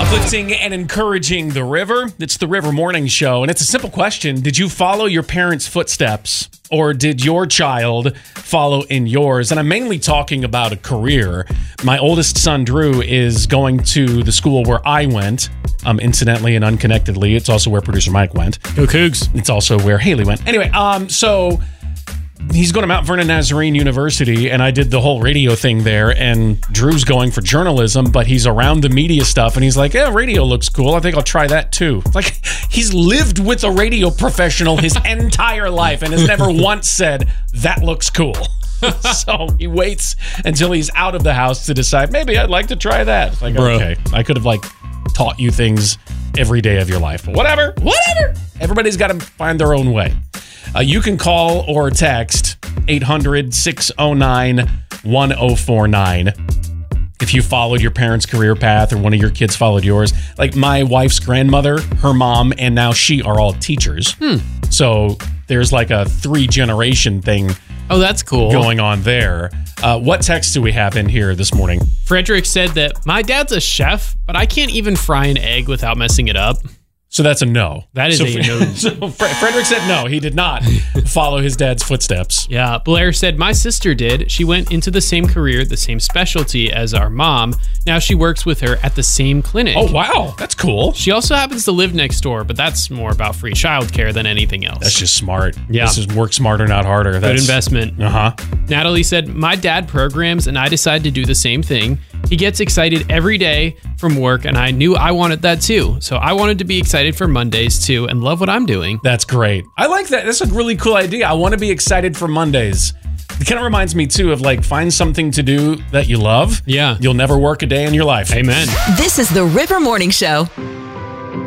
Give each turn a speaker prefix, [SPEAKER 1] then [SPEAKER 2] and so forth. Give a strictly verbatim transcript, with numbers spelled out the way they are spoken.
[SPEAKER 1] Uplifting and encouraging the river. It's the River Morning Show, and it's a simple question. Did you follow your parents' footsteps, or did your child follow in yours? And I'm mainly talking about a career. My oldest son, Drew, is going to the school where I went, um, incidentally and unconnectedly. It's also where producer Mike went.
[SPEAKER 2] Go Cougs.
[SPEAKER 1] It's also where Haley went. Anyway, um, so... he's going to Mount Vernon Nazarene University, and I did the whole radio thing there, and Drew's going for journalism, but he's around the media stuff, and he's like, yeah, radio looks cool. I think I'll try that too. It's like, he's lived with a radio professional his entire life and has never once said, that looks cool. So he waits until he's out of the house to decide, maybe I'd like to try that. It's like,
[SPEAKER 2] Bro.
[SPEAKER 1] okay, I could have like taught you things every day of your life. But whatever, whatever. Everybody's got to find their own way. Uh, you can call or text eight hundred, six oh nine, one oh four nine if you followed your parents' career path or one of your kids followed yours. Like my wife's grandmother, her mom, and now she are all teachers.
[SPEAKER 2] Hmm.
[SPEAKER 1] So there's like a three-generation thing
[SPEAKER 2] Oh, that's cool.
[SPEAKER 1] going on there. Uh, what text do we have in here this morning?
[SPEAKER 2] Frederick said that my dad's a chef, but I can't even fry an egg without messing it up.
[SPEAKER 1] So that's a no.
[SPEAKER 2] That is
[SPEAKER 1] so,
[SPEAKER 2] a no.
[SPEAKER 1] So Fre- Frederick said no. He did not follow his dad's footsteps.
[SPEAKER 2] Yeah, Blair said, my sister did. She went into the same career, the same specialty as our mom. Now she works with her at the same clinic.
[SPEAKER 1] Oh, wow. That's cool.
[SPEAKER 2] She also happens to live next door, but that's more about free childcare than anything else.
[SPEAKER 1] That's just smart.
[SPEAKER 2] Yeah.
[SPEAKER 1] This is work smarter, not harder.
[SPEAKER 2] Good
[SPEAKER 1] That's,
[SPEAKER 2] investment.
[SPEAKER 1] Uh-huh.
[SPEAKER 2] Natalie said, my dad programs and I decided to do the same thing. He gets excited every day from work, and I knew I wanted that too. So I wanted to be excited for Mondays too and love what I'm doing.
[SPEAKER 1] That's great. I like that. That's a really cool idea. I want to be excited for Mondays. It kind of reminds me too of like, find something to do that you love.
[SPEAKER 2] Yeah.
[SPEAKER 1] You'll never work a day in your life.
[SPEAKER 2] Amen.
[SPEAKER 3] This is the River Morning Show.